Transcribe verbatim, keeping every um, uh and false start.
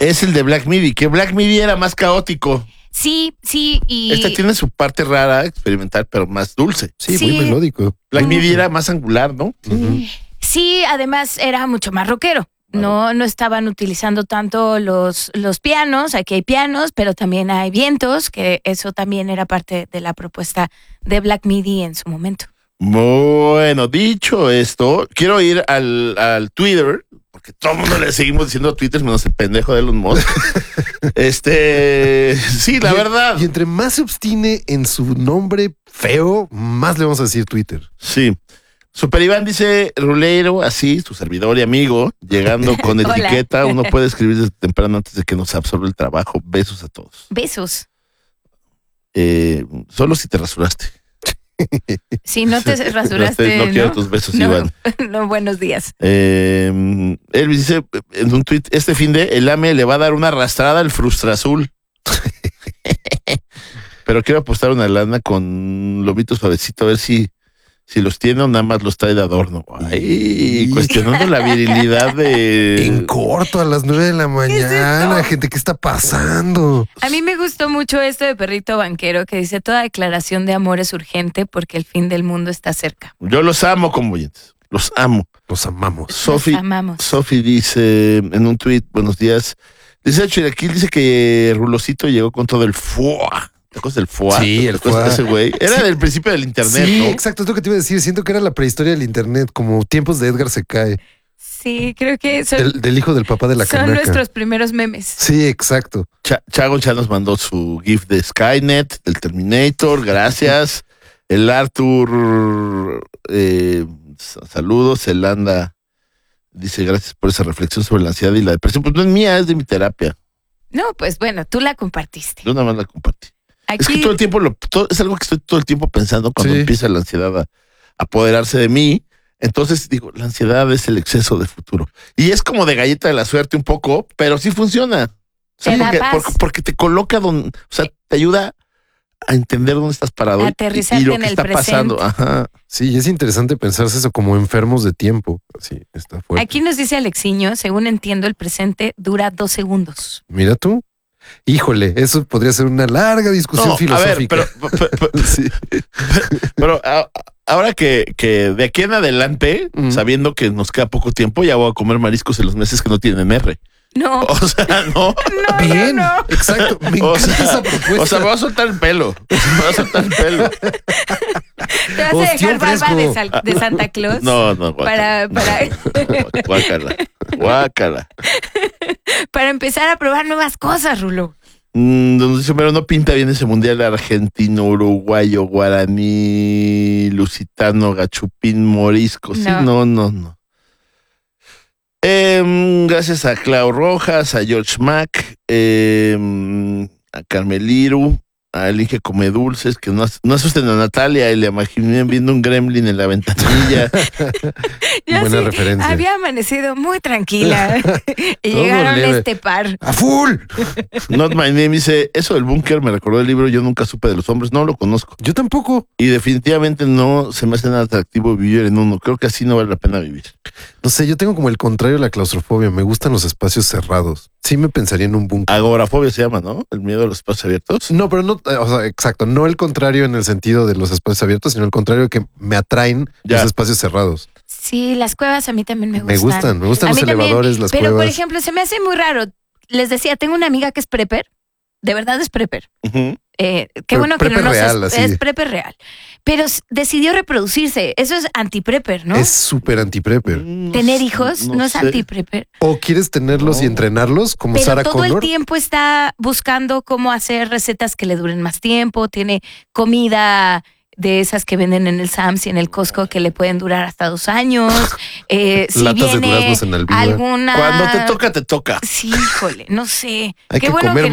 es el de Black Midi, que Black Midi era más caótico. Sí, sí, y... Este tiene su parte rara, experimental, pero más dulce. Sí, Sí. muy melódico. Black Midi era más angular, ¿no? Ujú. Sí, además era mucho más rockero. No, no estaban utilizando tanto los, los pianos. Aquí hay pianos, pero también hay vientos, que eso también era parte de la propuesta de Black Midi en su momento. Bueno, dicho esto, quiero ir al, al Twitter, porque todo el mundo le seguimos diciendo Twitter, menos el pendejo de Elon Musk. este, sí, la Y- verdad. Y entre más se obstine en su nombre feo, más le vamos a decir Twitter. Sí. Super Iván dice, Ruleiro, así, su servidor y amigo, llegando con Hola. etiqueta, uno puede escribir desde temprano antes de que nos absorba el trabajo. Besos a todos. Besos. Eh, solo si te rasuraste. Si no te rasuraste, No, ¿no? quiero tus besos, No, Iván. no, buenos días. Eh, Elvis dice en un tweet, este fin de el A M E le va a dar una arrastrada al Frustrazul. Pero quiero apostar una lana con lomito suavecito, a ver si, si los tiene o nada más los trae de adorno. Ay, Y- cuestionando la virilidad de... En corto, a las nueve de la mañana, esto? gente, ¿qué está pasando? A mí me gustó mucho esto de Perrito Banquero que dice: toda declaración de amor es urgente porque el fin del mundo está cerca. Yo los amo, convoyentes. Los amo. Los amamos. Sofi, Los amamos. Sofi dice en un tweet, buenos días. Dice Chilaquil, dice que Rulosito llegó con todo el fuá. ¿Te acuerdas del fuá? Sí, ¿Te el acuerdas de fuá. ese güey? Era Sí. del principio del internet, Sí, ¿no? exacto, es lo que te iba a decir. Siento que era la prehistoria del internet, como tiempos de Edgar se cae, Sí, creo que son, del, del hijo del papá de la son canaca. nuestros primeros memes. Sí, exacto. Cha- Chago ya nos mandó su GIF de Skynet, del Terminator, gracias. El Arthur, eh, saludos. El Anda dice gracias por esa reflexión sobre la ansiedad y la depresión. Pues no es mía, es de mi terapia. No, pues bueno, tú la compartiste. Yo nada más la compartí. Es que Aquí, todo el tiempo, lo, todo- es algo que estoy todo el tiempo pensando cuando Sí. empieza la ansiedad a, a apoderarse de mí. Entonces digo, la ansiedad es el exceso de futuro. Y es como de galleta de la suerte un poco, pero sí funciona. O sea, Te da porque, paz. porque, porque te coloca donde, o sea, te ayuda a entender dónde estás parado y- y, Aterrizarte y lo en que el está presente. pasando. Ajá. Sí, y es interesante pensarse eso como enfermos de tiempo. Sí, está fuerte. aquí nos dice Alexiño, según entiendo, el presente dura dos segundos. Mira tú. Híjole, eso podría ser una larga discusión No, a ver, filosófica. pero, pero, pero- Sí. pero a- ahora que, que de aquí en adelante, Mm. sabiendo que nos queda poco tiempo, ya voy a comer mariscos en los meses que no tienen R. No, O sea, no. no, Bien, no, no. exacto. Me O encanta sea, esa propuesta. o sea, me va a soltar el pelo. Me va a soltar el pelo. ¿Te vas a Ostión dejar barba fresco. de, Sal- de Santa Claus? No, no, guácala. Para, para, Guácala. Guácala. para empezar a probar nuevas cosas, Rulo. Mm, nos dice, pero no pinta bien ese mundial argentino, uruguayo, guaraní, lusitano, gachupín, morisco. Sí, No. no, no, no. Em, gracias a Clau Rojas, a George Mac, em, a Carmeliru, a Elige Come Dulces, que no, as- no asusten a Natalia y le imaginé viendo un gremlin en la ventanilla. Yo Buena sí referencia. había amanecido muy tranquila y Todo llegaron leve. este par. ¡A full! Not My Name dice, eso del búnker me recordó el libro Yo Nunca Supe de los Hombres, no lo conozco. Yo tampoco. Y definitivamente no se me hace nada atractivo vivir en uno. Creo que así no vale la pena vivir. No sé, yo tengo como el contrario de la claustrofobia. Me gustan los espacios cerrados. Sí me pensaría en un búnker. Agorafobia se llama, ¿no? El miedo a los espacios abiertos. No, pero no, eh, o sea, exacto. No el contrario en el sentido de los espacios abiertos, sino el contrario que me atraen Ya. los espacios cerrados. Sí, las cuevas a mí también me gustan. Me gustan, me gustan A los mí también. elevadores, las Pero, por cuevas. ejemplo, se me hace muy raro. Les decía, tengo una amiga que es prepper. De verdad es prepper. Ujú. Eh, qué Pero bueno que no prepper nos real, es, así. es prepper real. Pero s- decidió reproducirse. Eso es anti-prepper, ¿no? Es súper anti-prepper. No Tener sé, hijos no, es sé. anti-prepper. O quieres tenerlos y No. entrenarlos como Pero Sarah todo Connor. el tiempo está buscando cómo hacer recetas que le duren más tiempo. Tiene comida de esas que venden en el Sam's y en el Costco que le pueden durar hasta dos años. Eh, si Latas de viene duraznos en Albiva. alguna... Cuando te toca, te toca. Sí, híjole, no sé. Hay Qué que bueno comer que